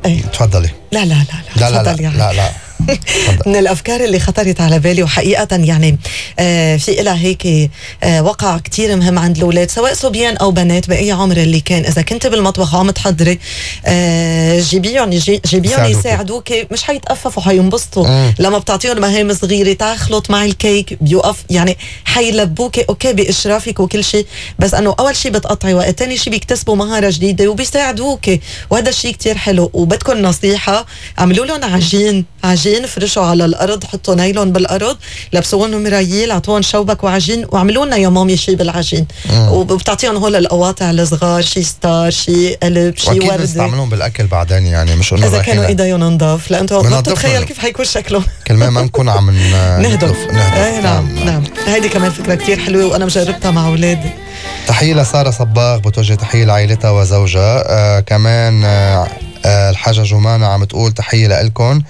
ايه تفضلي. لا لا لا لا لا تفضل لا, يعني. لا, لا. من الأفكار اللي خطرت على بالي وحقيقة يعني في إلها هيك وقع كتير مهم عند الأولاد سواء صبيان أو بنات بأي عمر اللي كان. إذا كنت بالمطبخ عم تحضري جيبيهم يساعدوك، مش حيتأففوا حينبسطوا لما بتعطيهم مهام صغيرة. تخلط مع الكيك بيوقف يعني حيلبوك أوكي بإشرافك وكل شيء، بس أنه أول شيء بتقطعي وقت، تاني شيء بيكتسبوا مهارة جديدة وبيساعدوك، وهذا الشيء كتير حلو. وبدكم نصيحة، عملوا لهم عجين فرشوا على الارض، حطوا نايلون بالارض، لبسوهم مرايل، اعطوهم شوبك وعجين، وعملوا لنا يا مامي شيء بالعجين. وبتعطيهم هول القواطع الصغار، شيء ستار، شيء قلب، شيء ورده. واكيد نستعملهم بالاكل بعدين، يعني مش انه اذا كانوا ايديهم نضاف، لانه ما بتتخيل كيف حيكون شكلهم. كل ما نكون عم نهدف. نعم هيدي كمان فكره كتير حلوه وانا مجربتها مع اولادي. تحيه لساره صباغ، بتوجه تحيه لعائلتها وزوجها. كمان الحاجة جمانة عم تقول تحية لإلكن.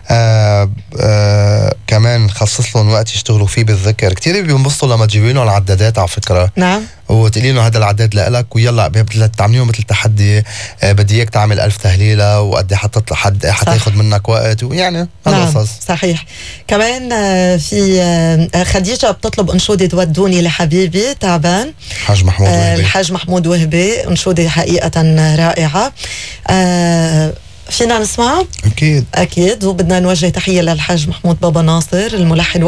كمان خصص لهم وقت يشتغلوا فيه بالذكر. كتير بينبسطوا لما تجيبي لهم العدادات على فكرة. نعم. وتقولي له هذا العداد لإلك ويلا تعمليهم مثل تحدي، بدي اياك تعمل 1000 تهليلة وقد حتاخد منك وقت، ويعني هذا قصص. صحيح. كمان في خديجة بتطلب انشودة ودوني لحبيبي تعبان، الحاج محمود وهبي. الحاج محمود وهبي، انشودة حقيقة رائعة. فينا نسمعها؟ أكيد. وبدنا نوجه تحية للحاج محمود بابا ناصر الملحن